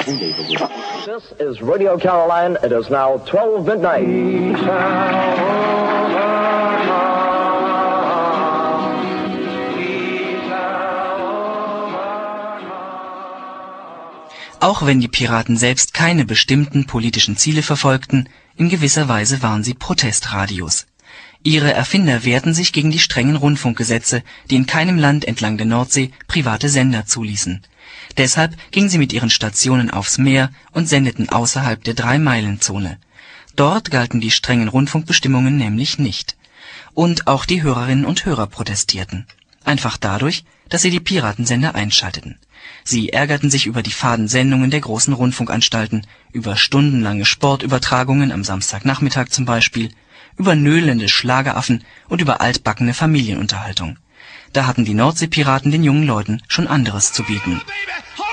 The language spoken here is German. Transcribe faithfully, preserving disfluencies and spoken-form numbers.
This is Radio Caroline. It is now twelve midnight. Auch wenn die Piraten selbst keine bestimmten politischen Ziele verfolgten, in gewisser Weise waren sie Protestradios. Ihre Erfinder wehrten sich gegen die strengen Rundfunkgesetze, die in keinem Land entlang der Nordsee private Sender zuließen. Deshalb gingen sie mit ihren Stationen aufs Meer und sendeten außerhalb der Drei-Meilen-Zone. Dort galten die strengen Rundfunkbestimmungen nämlich nicht. Und auch die Hörerinnen und Hörer protestierten. Einfach dadurch, dass sie die Piratensender einschalteten. Sie ärgerten sich über die faden Sendungen der großen Rundfunkanstalten, über stundenlange Sportübertragungen am Samstagnachmittag zum Beispiel, über nöhlende Schlageraffen und über altbackene Familienunterhaltung. Da hatten die Nordseepiraten den jungen Leuten schon anderes zu bieten.